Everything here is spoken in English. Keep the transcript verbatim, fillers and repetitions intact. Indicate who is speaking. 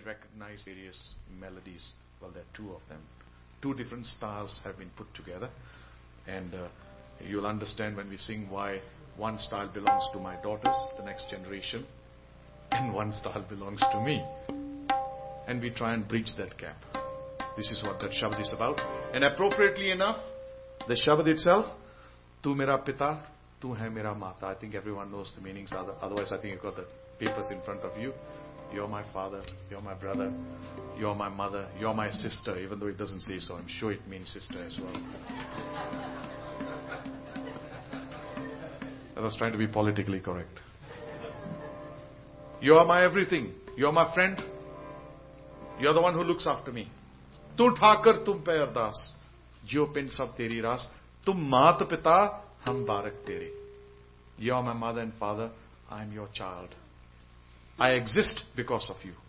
Speaker 1: recognize various melodies. Well, there are two of them. Two different styles have been put together. And uh, you'll understand when we sing why one style belongs to my daughters, the next generation, and one style belongs to me. And we try and bridge that gap. This is what that Shabad is about. And appropriately enough, the Shabad itself, Tu mera pita, tu hai mera mata. I think everyone knows the meanings. Otherwise, I think you've got the papers in front of you. You're my father, you're my brother, you're my mother, you're my sister, even though it doesn't say so. I'm sure it means sister as well. I was trying to be politically correct. You are my everything. You're my friend. You're the one who looks after me. Tu thakar tum pe ardas. Jo pin sab teri ras. Tum mat pita, hum barak tere. You are my mother and father. I am your child. I exist because of you.